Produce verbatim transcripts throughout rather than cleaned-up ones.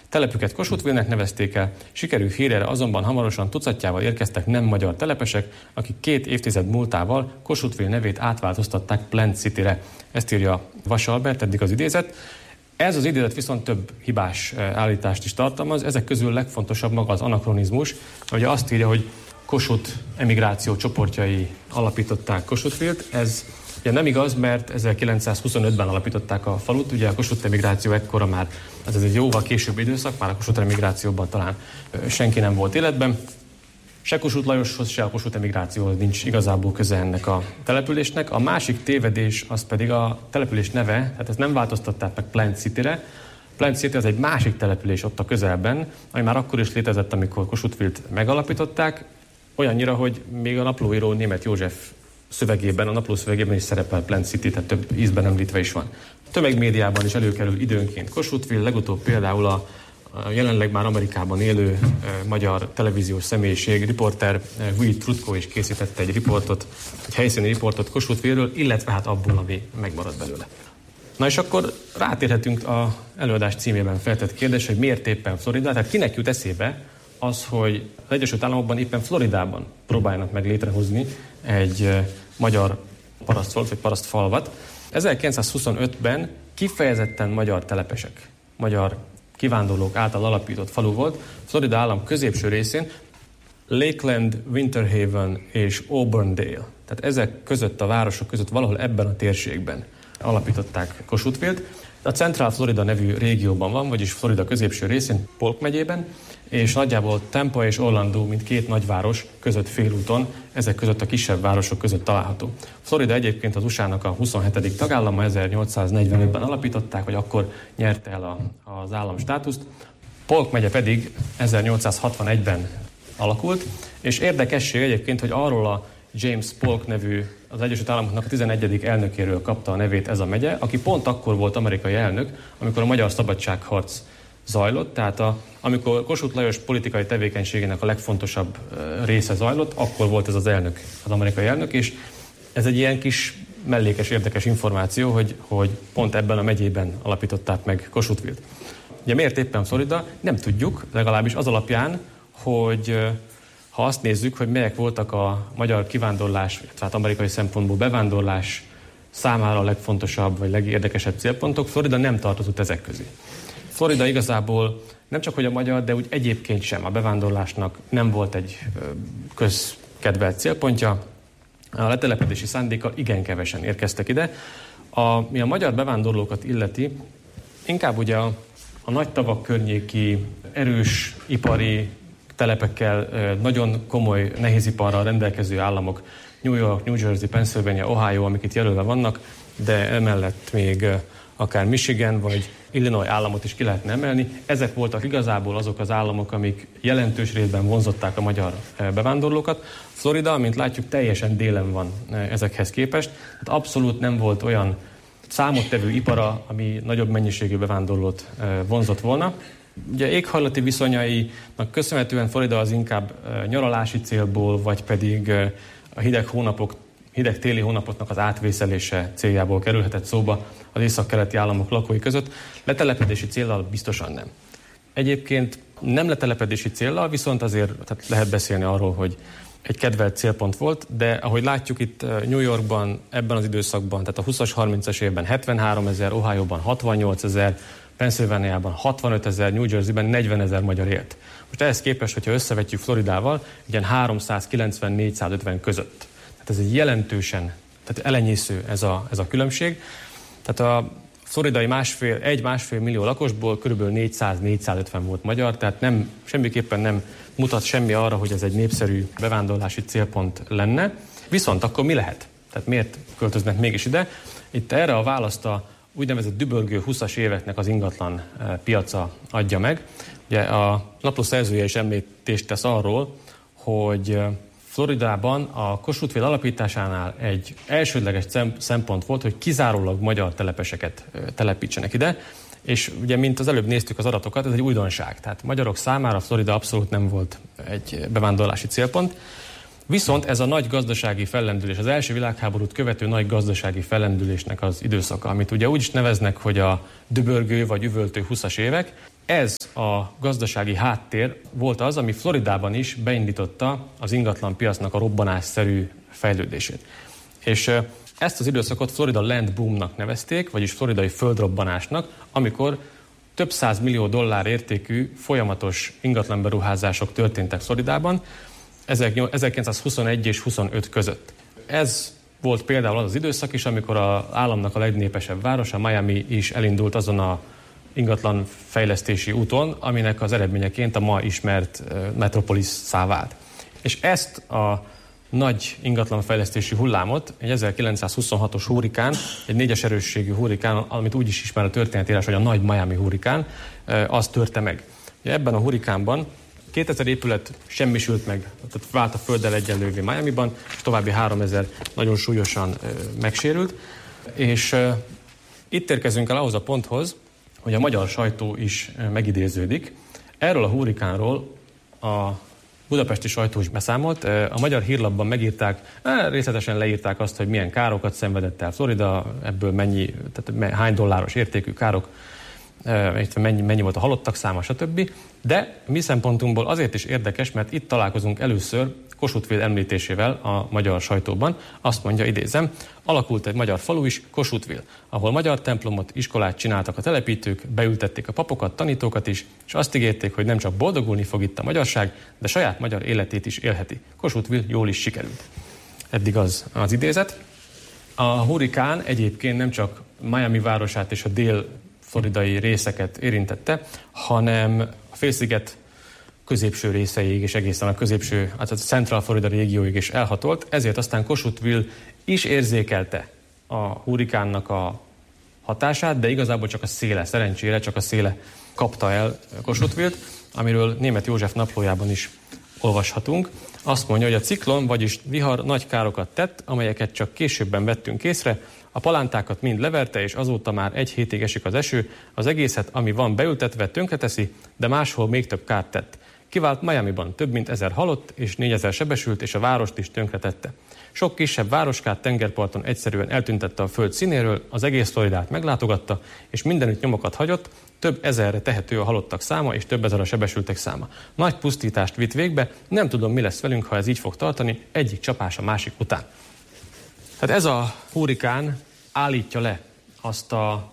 Telepüket Kossuthville-nek nevezték el, sikerű hírére azonban hamarosan tucatjával érkeztek nem magyar telepesek, akik két évtized múltával Kossuthville nevét átváltoztatták Plant Cityre. Ezt írja Vas Albert, eddig az idézet. Ez az idézet viszont több hibás állítást is tartalmaz, ezek közül legfontosabb maga az anakronizmus, hogy azt írja, hogy Kossuth emigráció csoportjai alapították Kossuthville-t. Ez ugye nem igaz, mert ezerkilencszázhuszonötben alapították a falut, ugye a Kossuth emigráció ekkora már, ez egy jóval később időszak, már a Kossuth emigrációban talán senki nem volt életben. Se Kossuth Lajoshoz, se a Kossuth emigrációhoz nincs igazából köze ennek a településnek. A másik tévedés az pedig a település neve, tehát ezt nem változtatták meg Plant Cityre. Plant City az egy másik település ott a közelben, ami már akkor is létezett, amikor Kossuthville-t megalapították, olyannyira, hogy még a naplóíró Németh József szövegében, a napló szövegében is szerepel Plant City, tehát több ízben említve is van. A tömegmédiában is előkerül időnként Kossuthville, legutóbb például a A jelenleg már Amerikában élő e, magyar televíziós személyiség, riporter e, Will Trutko is készítette egy riportot, egy helyszíni riportot Kossuthville-ről, illetve hát abból, ami megmaradt belőle. Na és akkor rátérhetünk az előadás címében feltett kérdés, hogy miért éppen Florida, tehát kinek jut eszébe az, hogy az Egyesült Államokban éppen Floridában próbálnak meg létrehozni egy e, magyar parasztfalut, vagy parasztfalvat. ezerkilencszázhuszonötben kifejezetten magyar telepesek, magyar kivándorlók által alapított falu volt, Florida állam középső részén, Lakeland, Winter Haven és Auburndale. Tehát ezek között a városok között valahol ebben a térségben alapították Kossuthville-t. A Central Florida nevű régióban van, vagyis Florida középső részén, Polk megyében, és nagyjából Tampa és Orlando, mint két nagyváros között félúton, ezek között a kisebb városok között található. Florida egyébként az u es á-nak a huszonhetedik tagállama, ezernyolcszáznegyvenötben alapították, vagy akkor nyerte el a, az állam státuszt. Polk megye pedig ezernyolcszázhatvanegyben alakult, és érdekesség egyébként, hogy arról a James Polk nevű, az Egyesült Államoknak a tizenegyedik elnökéről kapta a nevét ez a megye, aki pont akkor volt amerikai elnök, amikor a magyar szabadságharc zajlott, tehát a, amikor Kossuth Lajos politikai tevékenységének a legfontosabb része zajlott, akkor volt ez az elnök, az amerikai elnök, és ez egy ilyen kis mellékes, érdekes információ, hogy, hogy pont ebben a megyében alapították meg Kossuthville-t. Ugye miért éppen Florida? Nem tudjuk, legalábbis az alapján, hogy ha azt nézzük, hogy melyek voltak a magyar kivándorlás, tehát amerikai szempontból bevándorlás számára a legfontosabb, vagy legérdekesebb célpontok, Florida nem tartozott ezek közé. Florida igazából nem csak hogy a magyar, de úgy egyébként sem a bevándorlásnak nem volt egy közkedvelt célpontja. A letelepedési szándékkal igen kevesen érkeztek ide. A, mi a magyar bevándorlókat illeti, inkább ugye a, a nagy tavak környéki erős ipari telepekkel, nagyon komoly nehéziparral rendelkező államok, New York, New Jersey, Pennsylvania, Ohio, amik itt jelölve vannak, de emellett még akár Michigan vagy Illinois államot is ki lehetne emelni. Ezek voltak igazából azok az államok, amik jelentős részben vonzották a magyar bevándorlókat. Florida, mint látjuk, teljesen délen van ezekhez képest. Hát abszolút nem volt olyan számottevő ipara, ami nagyobb mennyiségű bevándorlót vonzott volna. Ugye éghajlati viszonyainak köszönhetően Florida az inkább nyaralási célból, vagy pedig a hideg hónapok, hideg téli hónapoknak az átvészelése céljából kerülhetett szóba az északkeleti államok lakói között. Letelepedési céllal biztosan nem. Egyébként nem letelepedési céllal, viszont azért tehát lehet beszélni arról, hogy egy kedvelt célpont volt, de ahogy látjuk itt New Yorkban, ebben az időszakban, tehát a huszas, harmincas évben hetvenhárom ezer, Ohioban hatvannyolc ezer, Pennsylvaniában hatvanöt ezer, New Jerseyben negyven ezer magyar élt. Most ehhez képest, hogyha összevetjük Floridával, ilyen háromszázkilencven - négyszázötven között. Tehát ez egy jelentősen, tehát elenyésző ez a, ez a különbség. Tehát a floridai másfél, egy-másfél millió lakosból körülbelül négyszáz - négyszázötven volt magyar, tehát nem, semmiképpen nem mutat semmi arra, hogy ez egy népszerű bevándorlási célpont lenne. Viszont akkor mi lehet? Tehát miért költöznek mégis ide? Itt erre a választ a úgynevezett dübörgő huszas éveknek az ingatlan piaca adja meg. Ugye a napló szerzője is említést tesz arról, hogy Floridában a Kossuthville alapításánál egy elsődleges szempont volt, hogy kizárólag magyar telepeseket telepítsenek ide, és ugye, mint az előbb néztük az adatokat, ez egy újdonság. Tehát magyarok számára Florida abszolút nem volt egy bevándorlási célpont. Viszont ez a nagy gazdasági fellendülés, az első világháborút követő nagy gazdasági fellendülésnek az időszaka, amit ugye úgy is neveznek, hogy a dübörgő vagy üvöltő huszas évek, Ez a gazdasági háttér volt az, ami Floridában is beindította az ingatlan piacnak a robbanásszerű fejlődését. És ezt az időszakot Florida Land Boomnak nevezték, vagyis floridai földrobbanásnak, amikor több száz millió dollár értékű folyamatos ingatlanberuházások történtek Floridában ezerkilencszázhuszonegy és huszonöt között. Ez volt például az az időszak is, amikor az államnak a legnépesebb városa, Miami is elindult azon a ingatlan fejlesztési úton, aminek az eredményeként a ma ismert metropolisszá vált. És ezt a nagy ingatlanfejlesztési hullámot egy ezerkilencszázhuszonhatos hurrikán, egy négyes erősségű hurrikán, amit úgy is ismer a történetírás, hogy a nagy Miami hurrikán, az törte meg. Ebben a hurrikánban kétezer épület semmisült meg, tehát vált a földdel egyenlővé Miamiban, és további háromezer nagyon súlyosan megsérült. És itt érkezünk el ahhoz a ponthoz, hogy a magyar sajtó is megidéződik. Erről a hurrikánról a budapesti sajtó is beszámolt. A Magyar Hírlapban megírták, részletesen leírták azt, hogy milyen károkat szenvedett el Florida, ebből mennyi, tehát hány dolláros értékű károk, mennyi, mennyi volt a halottak száma, stb. De mi szempontunkból azért is érdekes, mert itt találkozunk először Kossuth Will említésével a magyar sajtóban. Azt mondja, idézem, alakult egy magyar falu is, Kossuth Will, ahol magyar templomot, iskolát csináltak a telepítők, beültették a papokat, tanítókat is, és azt ígérték, hogy nem csak boldogulni fog itt a magyarság, de saját magyar életét is élheti. Kossuth Will jól is sikerült. Eddig az az idézet. A hurrikán egyébként nem csak Miami városát és a dél-floridai részeket érintette, hanem a félsziget középső részeig és egészen a középső, hát a Central Florida régióig is elhatolt, ezért aztán Kossuth Will is érzékelte a hurrikánnak a hatását, de igazából csak a széle, szerencsére csak a széle kapta el Kossuth Willt, amiről Németh József naplójában is olvashatunk. Azt mondja, hogy a ciklon, vagyis vihar nagy károkat tett, amelyeket csak későbben vettünk észre, a palántákat mind leverte, és azóta már egy hétig esik az eső, az egészet, ami van beültetve, tönkreteszi, de máshol még több kárt tett. Kivált Miamiban több mint ezer halott és négyezer sebesült, és a várost is tönkretette. Sok kisebb városkát tengerparton egyszerűen eltüntette a föld színéről, az egész Floridát meglátogatta, és mindenütt nyomokat hagyott, több ezerre tehető a halottak száma, és több ezer a sebesültek száma. Nagy pusztítást vitt végbe, nem tudom, mi lesz velünk, ha ez így fog tartani, egyik csapás a másik után. Tehát ez a hurrikán állítja le azt a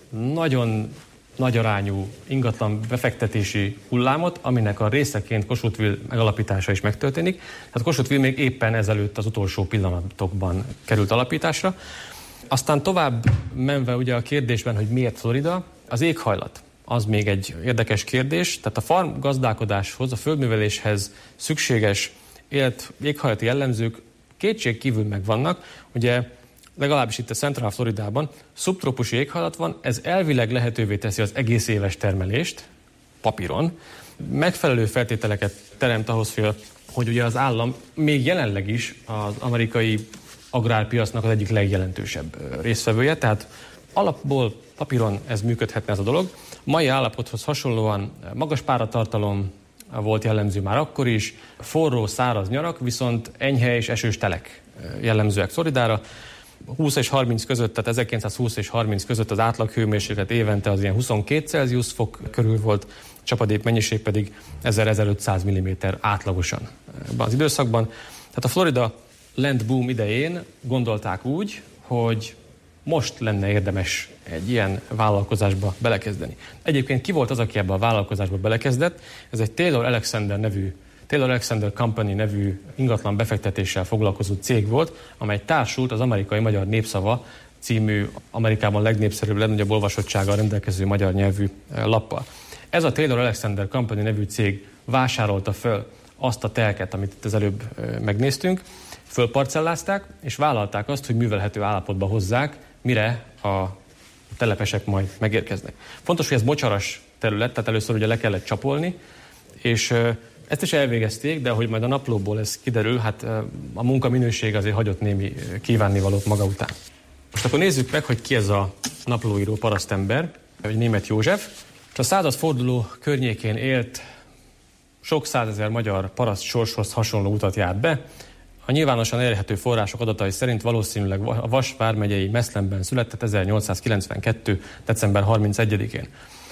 nagyon nagyarányú ingatlan befektetési hullámot, aminek a részeként Kossuth Will megalapítása is megtörténik. Tehát Kossuth Will még éppen ezelőtt az utolsó pillanatokban került alapításra. Aztán tovább menve ugye a kérdésben, hogy miért Florida, az éghajlat az még egy érdekes kérdés. Tehát a farm gazdálkodáshoz, a földműveléshez szükséges élet, éghajlati jellemzők kétség kívül megvannak. Ugye legalábbis itt a Central Floridában szubtrópusi éghajlat van, ez elvileg lehetővé teszi az egész éves termelést papíron. Megfelelő feltételeket teremt ahhoz, hogy ugye az állam még jelenleg is az amerikai agrárpiacnak az egyik legjelentősebb résztvevője, tehát alapból papíron ez működhetne ez a dolog. Mai állapothoz hasonlóan magas páratartalom volt jellemző már akkor is, forró, száraz nyarak, viszont enyhe és esős telek jellemzőek Floridára. húsz és harminc között, tehát ezerkilencszázhúsz és harminc között az átlag hőmérséklet évente az ilyen huszonkét Celsius fok körül volt, csapadék mennyiség pedig ezer-ezerötszáz milliméter átlagosan ebben az időszakban. Tehát a Florida Land Boom idején gondolták úgy, hogy most lenne érdemes egy ilyen vállalkozásba belekezdeni. Egyébként ki volt az, aki ebbe a vállalkozásba belekezdett? Ez egy Taylor Alexander nevű Taylor Alexander Company nevű ingatlan befektetéssel foglalkozó cég volt, amely társult az Amerikai Magyar Népszava című Amerikában legnépszerűbb, legnagyobb olvasottsággal rendelkező magyar nyelvű lappal. Ez a Taylor Alexander Company nevű cég vásárolta föl azt a telket, amit itt az előbb megnéztünk, fölparcellázták, és vállalták azt, hogy művelhető állapotba hozzák, mire a telepesek majd megérkeznek. Fontos, hogy ez mocsaras terület, tehát először ugye le kellett csapolni, és ezt is elvégezték, de ahogy majd a naplóból ez kiderül, hát a munka minősége azért hagyott némi kívánnivalót maga után. Most akkor nézzük meg, hogy ki ez a naplóíró parasztember, vagy Németh József. A századforduló környékén élt, sok százezer magyar paraszt sorshoz hasonló utat járt be. A nyilvánosan elérhető források adatai szerint valószínűleg a Vas vármegyei Meszlenben született ezernyolcszázkilencvenkettő. december harmincegyedikén.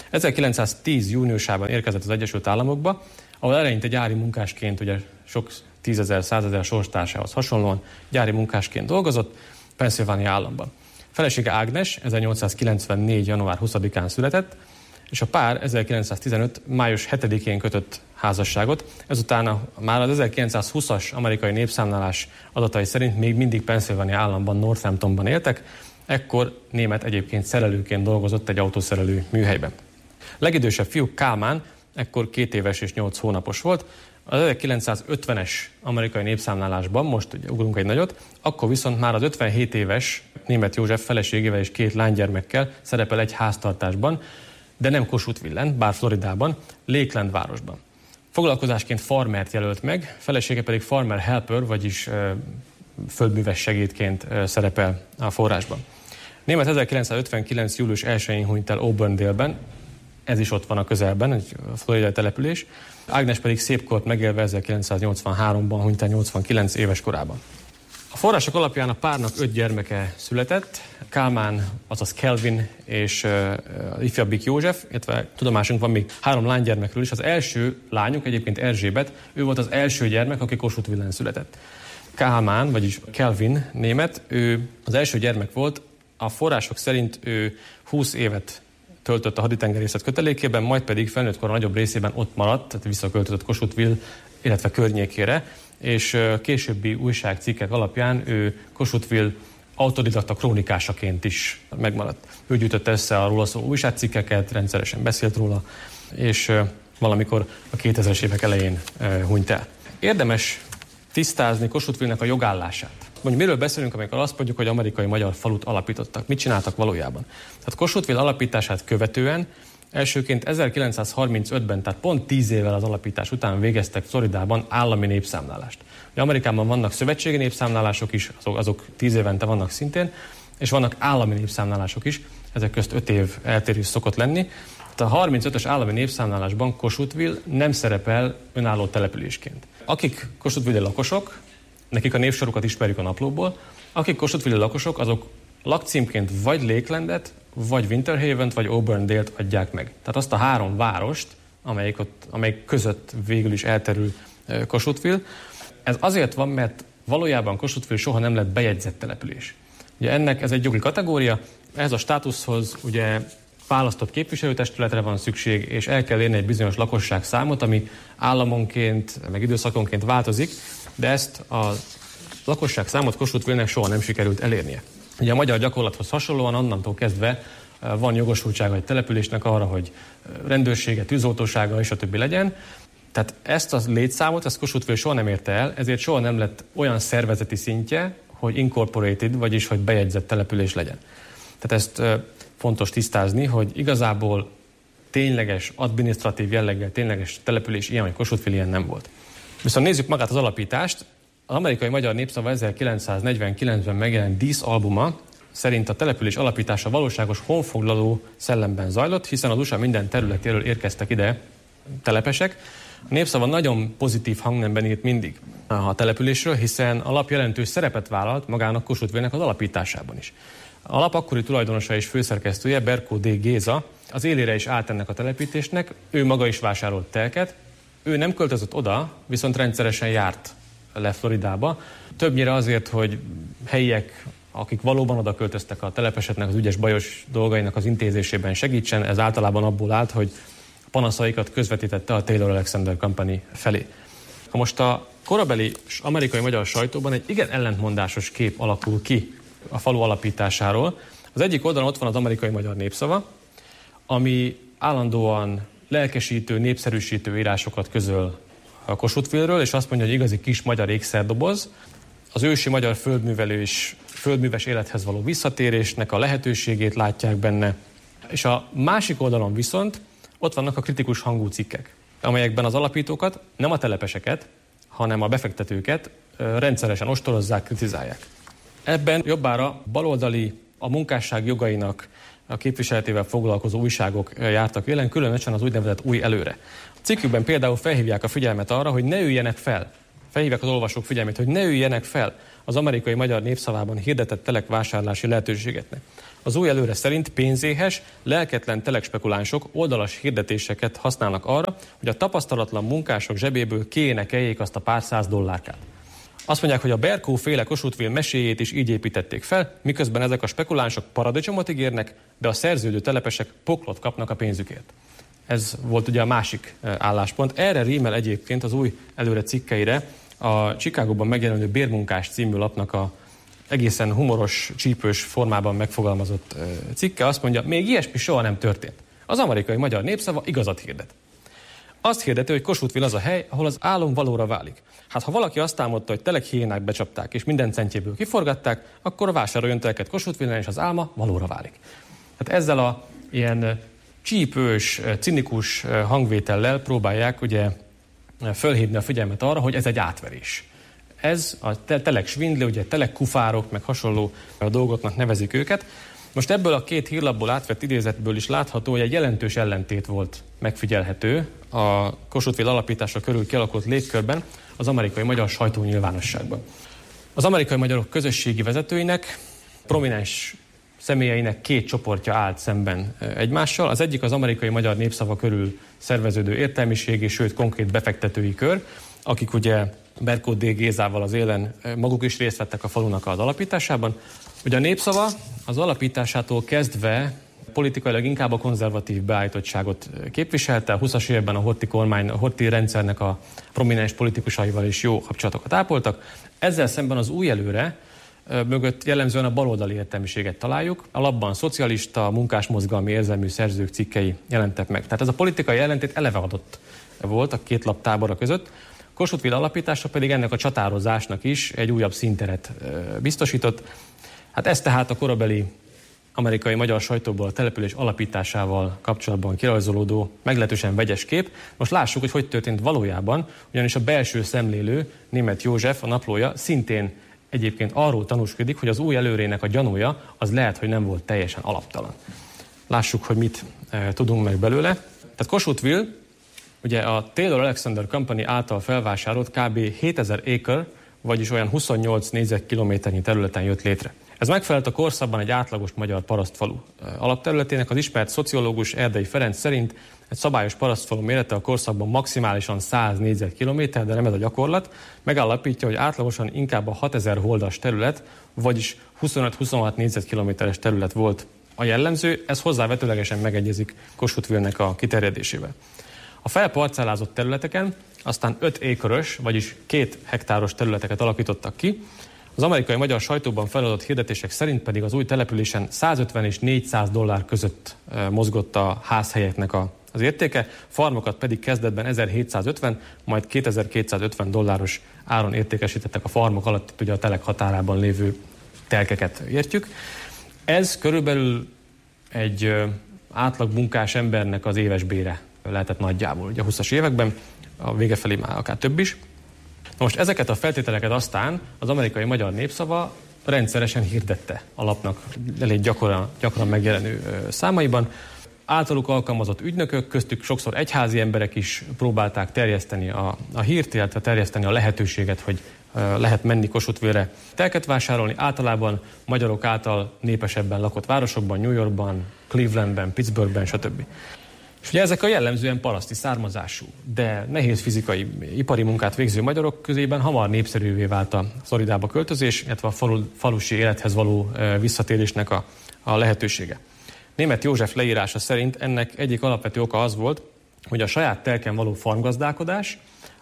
ezerkilencszáztíz júniusában érkezett az Egyesült Államokba, ahol eleinte gyári munkásként, ugye sok tízezer, százezer sorstársához hasonlóan gyári munkásként dolgozott Pennsylvania államban. Felesége Ágnes ezernyolcszázkilencvennégy. január huszadikán született, és a pár ezerkilencszáztizenöt. május hetedikén kötött házasságot. Ezután a, már az ezerkilencszázhúszas amerikai népszámlálás adatai szerint még mindig Pennsylvania államban, Northamptonban éltek, ekkor német egyébként szerelőként dolgozott egy autószerelő műhelyben. Legidősebb fiú Kálmán ekkor két éves és nyolc hónapos volt. Az ezerkilencszázötvenes amerikai népszámlálásban, most ugye ugrunk egy nagyot, akkor viszont már az ötvenhét éves Németh József feleségével és két lánygyermekkel szerepel egy háztartásban, de nem Kossuth-Villen, bár Floridában, Lakeland városban. Foglalkozásként farmert jelölt meg, felesége pedig farmer helper, vagyis e, földműves segédként e, szerepel a forrásban. Németh ezerkilencszázötvenkilenc. július elsején hunyt el Auburndale-ben, ez is ott van a közelben, egy floridai település. Ágnes pedig szépkort megélve ezerkilencszáznyolcvanháromban hunyt el nyolcvankilenc éves korában. A források alapján a párnak öt gyermeke született, Kálmán, azaz Kelvin és uh, ifjabbik József, illetve tudomásunk van még három lánygyermekről is. Az első lányuk egyébként Erzsébet, ő volt az első gyermek, aki Kossuth-Villen született. Kálmán, vagyis Kelvin német, ő az első gyermek volt, a források szerint ő húsz évet töltött a haditengerészet kötelékében, majd pedig felnőtt kora nagyobb részében ott maradt, tehát visszaköltözött Kossuth-Ville, illetve környékére, és későbbi újságcikkek alapján ő Kossuth-Ville autodidakta krónikásaként is megmaradt. Ő gyűjtötte össze a róla szóló újságcikkeket, rendszeresen beszélt róla, és valamikor a kétezres évek elején hunyt el. Érdemes tisztázni Kossuth-Ville-nek a jogállását. Mondjuk miről beszélünk, amikor azt mondjuk, hogy amerikai magyar falut alapítottak. Mit csináltak valójában? Tehát Kossuth-Ville alapítását követően elsőként ezerkilencszázharmincötben, tehát pont tíz évvel az alapítás után végeztek Floridában állami népszámlálást. Ugye Amerikában vannak szövetségi népszámlálások is, azok, azok tíz évente vannak szintén, és vannak állami népszámlálások is, ezek közt öt év eltérés szokott lenni. Tehát a harmincötös állami népszámlálásban Kossuth-Ville nem szerepel önálló településként. Akik Kossuth-Ville lakosok, nekik a névsorukat ismerjük a naplóból, akik Kossuth-Ville lakosok, azok lakcímként vagy Lakelandet, vagy Winter Haven-t, vagy Auburndale-t adják meg. Tehát azt a három várost, amelyik, ott, amelyik között végül is elterül Kossuth-Ville. Ez azért van, mert valójában Kossuth-Ville soha nem lett bejegyzett település. Ugye ennek ez egy jogi kategória, ehhez a státuszhoz ugye választott képviselőtestületre van szükség, és el kell érni egy bizonyos lakosság számot, ami államonként, meg időszakonként változik, de ezt a lakosság számot Kossuth-Ville-nek soha nem sikerült elérnie. Ugye a magyar gyakorlathoz hasonlóan onnantól kezdve van jogosultsága egy településnek arra, hogy rendőrsége, tűzoltósága és a többi legyen. Tehát ezt a létszámot, ezt Kossuth-Ville soha nem érte el, ezért soha nem lett olyan szervezeti szintje, hogy incorporated, vagyis hogy bejegyzett település legyen. Tehát ezt fontos tisztázni, hogy igazából tényleges, adminisztratív jelleggel tényleges település ilyen, hogy Kossuth-Ville ilyen nem volt. Viszont nézzük magát az alapítást. Az amerikai magyar népszava ezerkilencszáznegyvenkilencben megjelent díszalbuma szerint a település alapítása valóságos honfoglaló szellemben zajlott, hiszen az u es á minden területéről érkeztek ide telepesek. A népszava nagyon pozitív hangnemben írt mindig a településről, hiszen a lap jelentős szerepet vállalt magának Kossuth-Ville-nek az alapításában is. A lap akkori tulajdonosa és főszerkesztője, Berkó D. Géza, az élére is állt ennek a telepítésnek, ő maga is vásárolt telket, ő nem költözött oda, viszont rendszeresen járt le Floridába. Többnyire azért, hogy helyiek, akik valóban oda költöztek a telepesetnek az ügyes bajos dolgainak az intézésében segítsen, ez általában abból állt, hogy a panaszaikat közvetítette a Taylor Alexander Company felé. Ha most a korabeli amerikai magyar sajtóban egy igen ellentmondásos kép alakul ki a falu alapításáról. Az egyik oldalon ott van az amerikai magyar népszava, ami állandóan lelkesítő, népszerűsítő írásokat közöl a Kossuth-Ville-ről, és azt mondja, hogy igazi kis magyar ékszerdoboz, az ősi magyar földművelés, földműves élethez való visszatérésnek a lehetőségét látják benne. És a másik oldalon viszont ott vannak a kritikus hangú cikkek, amelyekben az alapítókat, nem a telepeseket, hanem a befektetőket rendszeresen ostorozzák, kritizálják. Ebben jobbára baloldali, a munkásság jogainak a képviseletével foglalkozó újságok jártak élen, különösen az úgynevezett Új Előre. A cikkükben például felhívják a figyelmet arra, hogy ne üljenek fel felhívják az olvasók figyelmét, hogy ne üljenek fel az amerikai magyar népszavában hirdetett telekvásárlási lehetőségeknek. Az új előre szerint pénzéhes, lelketlen telekspekulánsok oldalas hirdetéseket használnak arra, hogy a tapasztalatlan munkások zsebéből kiénekeljék azt a pár száz dollárkát. Azt mondják, hogy a Berkó-féle Kossuth Will meséjét is így építették fel, miközben ezek a spekulánsok paradicsomot ígérnek, de a szerződő telepesek poklot kapnak a pénzükért. Ez volt ugye a másik álláspont. Erre rímel egyébként az új előre cikkeire a Chicagóban megjelenő Bérmunkás című lapnak a egészen humoros, csípős formában megfogalmazott cikke. Azt mondja, még ilyesmi soha nem történt. Az amerikai magyar népszava igazat hirdet. Azt hirdeti, hogy Kossuth Will az a hely, ahol az álom valóra válik. Hát ha valaki azt álmodta, hogy telekhiénák becsapták és minden centjéből kiforgatták, akkor vásároljon teleket Kossuth Willen, és az álma valóra válik. Hát ezzel a ilyen csípős, cinikus hangvétellel próbálják ugye fölhívni a figyelmet arra, hogy ez egy átverés. Ez a telek svindli, ugye telek kufárok, meg hasonló dolgoknak nevezik őket. Most ebből a két hírlapból átvett idézetből is látható, hogy egy jelentős ellentét volt megfigyelhető a Kossuth Will alapítása körül kialakult légkörben az amerikai magyar sajtó nyilvánosságban. Az amerikai magyarok közösségi vezetőinek, prominens személyeinek két csoportja állt szemben egymással. Az egyik az amerikai magyar népszava körül szerveződő értelmiségi, sőt konkrét befektetői kör, akik ugye Berkó D. Gézával az élen maguk is részt vettek a falunak az alapításában. Ugye a népszava az alapításától kezdve politikailag inkább a konzervatív beállítottságot képviselte. A huszas években a Horthy kormány, a Horthy rendszernek a prominens politikusaival is jó kapcsolatokat ápoltak. Ezzel szemben az új előre mögött jellemzően a baloldali értelmiséget találjuk. A labban szocialista, munkásmozgalmi érzelmű szerzők cikkei jelentek meg. Tehát ez a politikai ellentét eleve adott volt a két lap tábora között. Kossuth Will alapítása pedig ennek a csatározásnak is egy újabb színteret biztosított. Hát ez tehát a korabeli amerikai magyar sajtóból a település alapításával kapcsolatban kirajzolódó meglehetősen vegyes kép. Most lássuk, hogy hogy történt valójában, ugyanis a belső szemlélő Németh József, a naplója szintén egyébként arról tanúskodik, hogy az új előrének a gyanúja az lehet, hogy nem volt teljesen alaptalan. Lássuk, hogy mit e, tudunk meg belőle. Tehát Kossuth Will, ugye a Taylor Alexander Company által felvásárolt kb. hétezer acre, vagyis olyan huszonnyolc négyzetkilométernyi területen jött létre. Ez megfelelt a korszakban egy átlagos magyar parasztfalu alapterületének. Az ismert szociológus Erdei Ferenc szerint egy szabályos parasztfalu mérete a korszakban maximálisan száz négyzetkilométer, de nem ez a gyakorlat. Megállapítja, hogy átlagosan inkább a hatezer holdas terület, vagyis huszonöt-huszonhat négyzetkilométeres terület volt a jellemző. Ez hozzávetőlegesen megegyezik Kossuth Willnek a kiterjedésével. A felparcellázott területeken aztán öt ékörös, vagyis két hektáros területeket alakítottak ki. Az amerikai magyar sajtóban feladott hirdetések szerint pedig az új településen százötven és négyszáz dollár között mozgott a házhelyeknek a, az értéke, farmokat pedig kezdetben ezerhétszázötven, majd kétezer-kétszázötven dolláros áron értékesítettek a farmok alatt, ugye a telek határában lévő telkeket értjük. Ez körülbelül egy átlag munkás embernek az éves bére lehetett nagyjából, ugye a huszas években, a vége felé már akár több is. Most ezeket a feltételeket aztán az amerikai magyar népszava rendszeresen hirdette a lapnak elég gyakran, gyakran megjelenő számaiban. Általuk alkalmazott ügynökök, köztük sokszor egyházi emberek is próbálták terjeszteni a, a hírt, illetve terjeszteni a lehetőséget, hogy lehet menni Kossuth Willre telket vásárolni. Általában magyarok által népesebben lakott városokban, New Yorkban, Clevelandben, Pittsburghben, stb. És ugye ezek a jellemzően paraszti származású, de nehéz fizikai, ipari munkát végző magyarok közében hamar népszerűvé vált a szolidába költözés, illetve a falu, falusi élethez való visszatérésnek a, a lehetősége. Németh József leírása szerint ennek egyik alapvető oka az volt, hogy a saját telken való farmgazdálkodás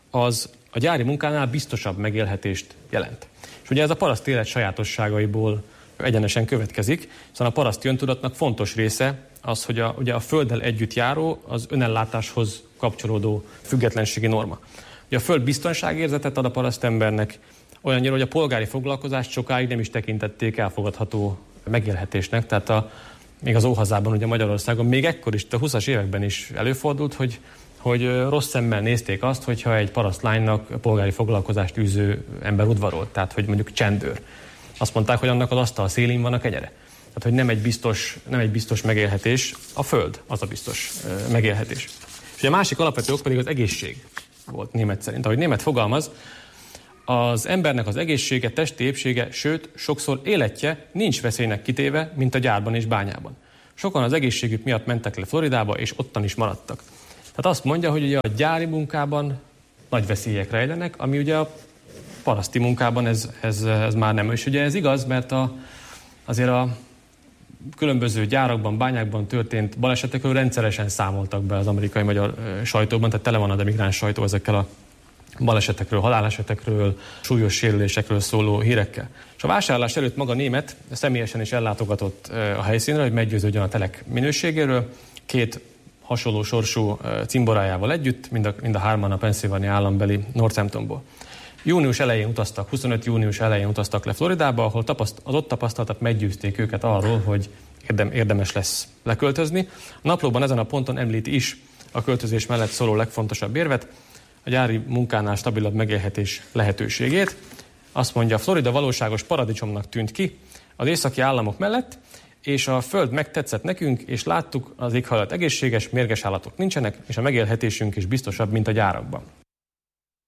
az a gyári munkánál biztosabb megélhetést jelent. És ugye ez a paraszt élet sajátosságaiból egyenesen következik, hiszen a paraszti öntudatnak fontos része az, hogy a, ugye a földdel együtt járó, az önellátáshoz kapcsolódó függetlenségi norma. Ugye a föld biztonságérzetet ad a parasztembernek, olyannyira, hogy a polgári foglalkozást sokáig nem is tekintették elfogadható megélhetésnek, tehát a, még az óhazában, ugye Magyarországon, még ekkor is, a huszas években is előfordult, hogy, hogy rossz szemmel nézték azt, hogyha egy parasztlánynak polgári foglalkozást űző ember udvarolt, tehát hogy mondjuk csendőr. Azt mondták, hogy annak az asztal szélén van a kenyere. Tehát, hogy nem egy biztos, nem egy biztos megélhetés, a föld az a biztos uh, megélhetés. És a másik alapvető ok pedig az egészség volt Németh szerint. Ahogy Németh fogalmaz, az embernek az egészsége, testi épsége, sőt, sokszor életje nincs veszélynek kitéve, mint a gyárban és bányában. Sokan az egészségük miatt mentek le Floridába, és ottan is maradtak. Tehát azt mondja, hogy ugye a gyári munkában nagy veszélyek rejlenek, ami ugye a paraszti munkában ez, ez, ez már nem. És ugye ez igaz, mert a, azért a különböző gyárakban, bányákban történt balesetekről rendszeresen számoltak be az amerikai magyar sajtóban, tehát tele van az emigráns sajtó ezekkel a balesetekről, halálesetekről, súlyos sérülésekről szóló hírekkel. És a vásárlás előtt maga német személyesen is ellátogatott a helyszínre, hogy meggyőződjön a telek minőségéről. Két hasonló sorsú cimborájával együtt, mind a, mind a hárman a Pennsylvania állambeli Northamptonból. Június elején utaztak, huszonöt június elején utaztak le Floridába, ahol tapaszt, az ott tapasztaltak meggyőzték őket arról, hogy érdem, érdemes lesz leköltözni. A naplóban ezen a ponton említi is a költözés mellett szóló legfontosabb érvet, a gyári munkánál stabilabb megélhetés lehetőségét. Azt mondja, Florida valóságos paradicsomnak tűnt ki az északi államok mellett, és a föld megtetszett nekünk, és láttuk, az éghajlat egészséges, mérges állatok nincsenek, és a megélhetésünk is biztosabb, mint a gyárakban.